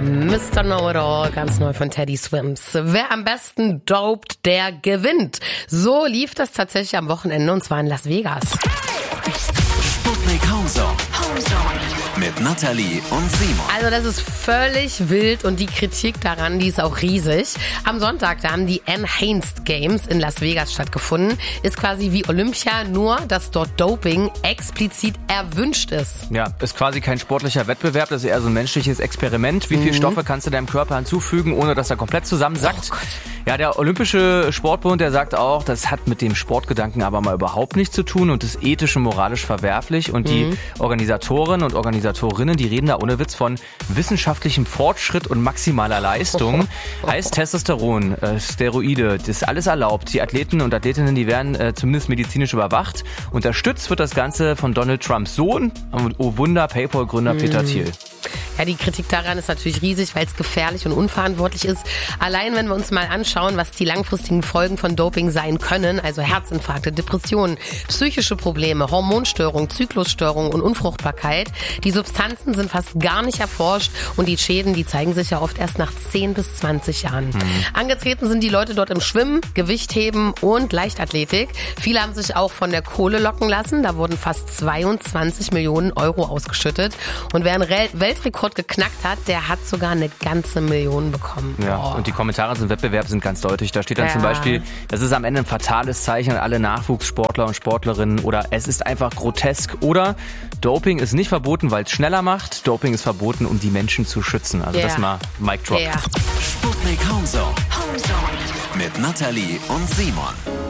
Mr. Know-it-all, ganz neu von Teddy Swims. Wer am besten dopt, der gewinnt. So lief das tatsächlich am Wochenende und zwar in Las Vegas. Sputnik Homezone. Mit Nathalie und Simon. Also das ist völlig wild und die Kritik daran, die ist auch riesig. Am Sonntag, da haben die Enhanced Games in Las Vegas stattgefunden. Ist quasi wie Olympia, nur dass dort Doping explizit erwünscht ist. Ja, ist quasi kein sportlicher Wettbewerb, das ist eher so ein menschliches Experiment. Wie viele Stoffe kannst du deinem Körper hinzufügen, ohne dass er komplett zusammensackt? Oh Gott. Ja, der Olympische Sportbund, der sagt auch, das hat mit dem Sportgedanken aber mal überhaupt nichts zu tun und ist ethisch und moralisch verwerflich. Und die Organisatoren und Organisatorinnen, die reden da ohne Witz von wissenschaftlichem Fortschritt und maximaler Leistung. Heißt Testosteron, Steroide, das ist alles erlaubt. Die Athleten und Athletinnen, die werden zumindest medizinisch überwacht. Unterstützt wird das Ganze von Donald Trumps Sohn und oh Wunder, PayPal-Gründer Peter Thiel. Ja, die Kritik daran ist natürlich riesig, weil es gefährlich und unverantwortlich ist. Allein wenn wir uns mal anschauen, was die langfristigen Folgen von Doping sein können, also Herzinfarkte, Depressionen, psychische Probleme, Hormonstörungen, Zyklusstörungen und Unfruchtbarkeit. Die Substanzen sind fast gar nicht erforscht und die Schäden, die zeigen sich ja oft erst nach 10 bis 20 Jahren. Angetreten sind die Leute dort im Schwimmen, Gewichtheben und Leichtathletik. Viele haben sich auch von der Kohle locken lassen. Da wurden fast 22 Millionen Euro ausgeschüttet. Und wer einen Weltrekord geknackt hat, der hat sogar eine ganze Million bekommen. Ja, und die Kommentare zum Wettbewerb sind ganz deutlich. Da steht dann zum Beispiel, das ist am Ende ein fatales Zeichen an alle Nachwuchssportler und Sportlerinnen oder es ist einfach grotesk oder Doping ist nicht verboten, weil es schneller macht. Doping ist verboten, um die Menschen zu schützen. Also das mal Mic Drop. Sputnik Homezone. Mit Nathalie und Simon.